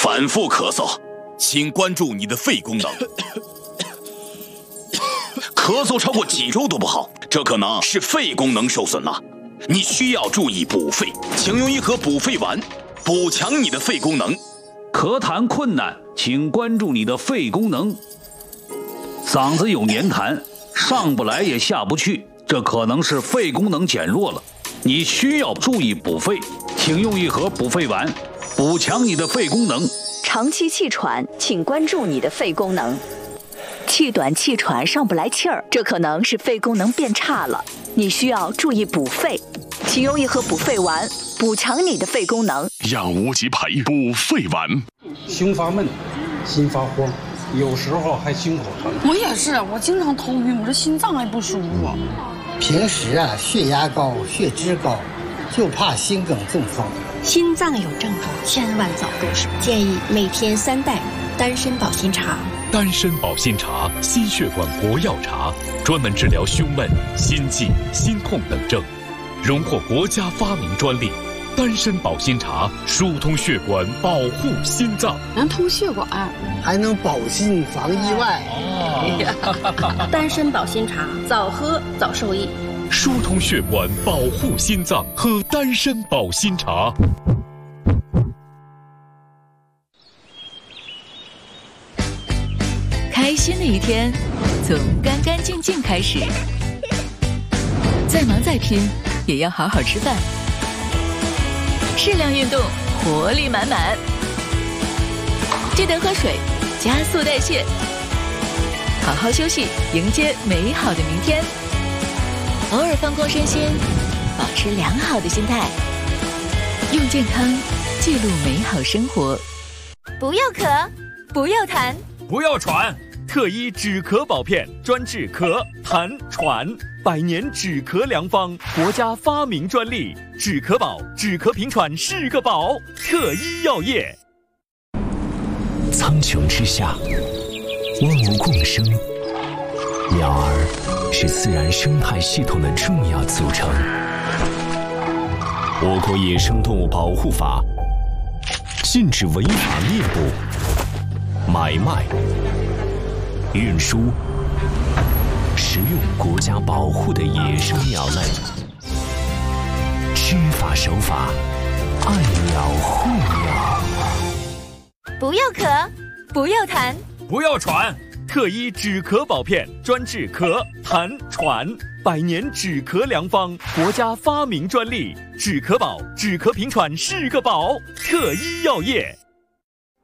反复咳嗽，请关注你的肺功能。咳嗽超过几周都不好，这可能是肺功能受损了。你需要注意补肺，请用一盒补肺丸，补强你的肺功能。 咳痰困难，请关注你的肺功能。嗓子有黏痰，上不来也下不去，这可能是肺功能减弱了。你需要注意补肺，请用一盒补肺丸，补强你的肺功能。 长期气喘，请关注你的肺功能。气短气喘上不来气儿，这可能是肺功能变差了，你需要注意补肺，请用一盒补肺丸，补强你的肺功能。 养无极培补肺丸。 胸发闷，心发慌，有时候还心口疼。 我也是，我经常头晕，我这心脏还不舒服。 平时血压高、血脂高，就怕心梗中风。 心脏有症状，千万早动手。建议每天3袋丹参保心茶。 丹参保心茶，心血管活药茶，专门治疗胸闷、心悸、心痛等症，荣获国家发明专利。丹参保心茶疏通血管，保护心脏， 能通血管， 还能保心防意外。 丹参保心茶，早喝早受益。 疏通血管，保护心脏，喝丹参保心茶。 开心的一天，从干干净净开始。再忙再拼，也要好好吃饭。适量运动，活力满满。记得喝水，加速代谢。好好休息，迎接美好的明天。偶尔放空身心，保持良好的心态。用健康记录美好生活。 不要咳，不要痰， 不要喘。特一止咳宝片，专治咳、痰、喘，100年止咳良方，国家发明专利。止咳宝，止咳平喘是个宝。特一药业。 苍穹之下，万物共生，鸟儿是自然生态系统的重要组成。我国野生动物保护法禁止违法猎捕、买卖、运输、食用国家保护的野生鸟类，知法守法，爱鸟护鸟。 不要咳，不要痰， 不要喘。特一止咳宝片，专治咳、痰、喘，100年止咳良方，国家发明专利。止咳宝，止咳平喘是个宝。特一药业。